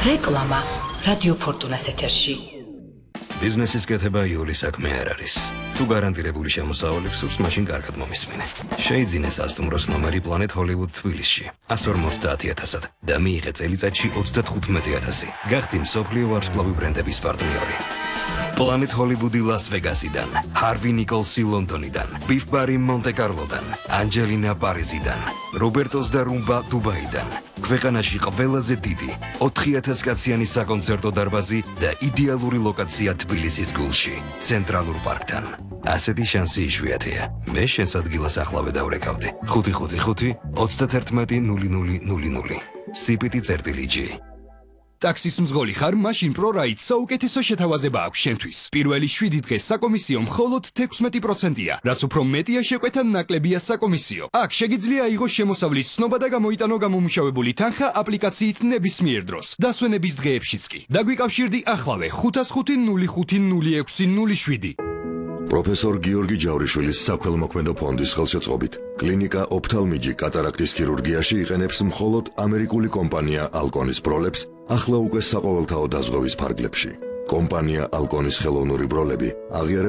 რეკლამა რადიო ფორტუნას ეთერში. ბიზნესის კეთება იული საქმე არ არის. თუ გარანტირებული შემოსავალი გსურს, მაშინ კარგად მომისმინე. შეიძინე სასტუმროს ნომერი Planet Hollywood თბილისში 150,000-ად და მიიღე წელიწადში 35,000. გახდი მსოფლიო ვარსკვლავი ბრენდების პარტნიორი. Planet Hollywood Las Vegasიდან, Harvey Nicholsi ლონდონიდან, Biff Barry მონტე-კარლოდან, Angelina პარიზიდან, Robertos და Rumba დუბაიდან. ქვეყანაში ყველაზე დიდი 4,000 კაციანი საკონცერტო დარბაზი და იდეალური ლოკაცია თბილისის გულში, ცენტრალურ პარკთან. ასეთი შანსი იშვიათია. მე შენს ადგილას ახლავე დავრეკავდი. 555 310000. CPT-G. ტაქსის მძღოლი ხარ, მაშინ ProRide საუკეთესო შეთავაზება აქვს შენთვის. პირველი 7 დღე საკომისიო მხოლოდ 16%-ია, რაც უფრო მეტია შეკვეთა ნაკლებია საკომისიო. აქ შეგიძლია აიღოს შემოსავლის ცნობა და გამოიტანო გამომუშავებული თანხა აპლიკაციით ნებისმიერ დროს. დასვენების დღეებშიც კი. დაგვიკავშირდი ახლავე 555-06-07. პროფესორ გიორგი ჯავრიშვილის საქველმოქმედო ფონდის ხელშეწყობით კლინიკა ოფთალმიჯი კატარაქტის ქირურგიაში იყენებს მხოლოდ ამერიკული კომპანია ალკონის ბროლებს ახლა უკვე საყოველთაო დაზღვევის ფარგლებში. კომპანია ალკონის ხელოვნური ბროლები აღიარებულია